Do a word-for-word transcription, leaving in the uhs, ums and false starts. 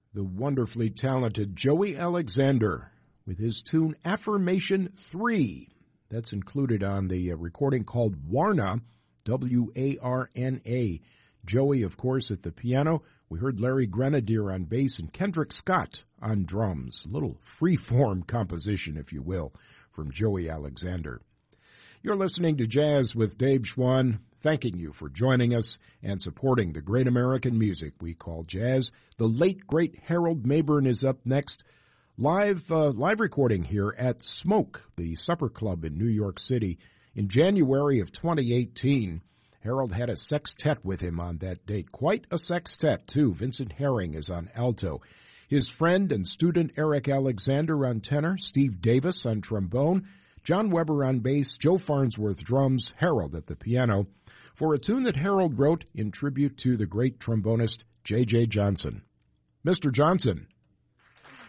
the wonderfully talented Joey Alexander with his tune Affirmation three. That's included on the uh, recording called Warna, W A R N A. Joey, of course, at the piano. We heard Larry Grenadier on bass and Kendrick Scott on drums. A little free-form composition, if you will, from Joey Alexander. You're listening to Jazz with Dave Schwann, thanking you for joining us and supporting the great American music we call jazz. The late, great Harold Mabern is up next. Live uh, live recording here at Smoke, the supper club in New York City. In January of twenty eighteen, Harold had a sextet with him on that date. Quite a sextet, too. Vincent Herring is on alto. His friend and student Eric Alexander on tenor, Steve Davis on trombone, John Weber on bass, Joe Farnsworth drums, Harold at the piano, for a tune that Harold wrote in tribute to the great trombonist J J Johnson. Mister Johnson.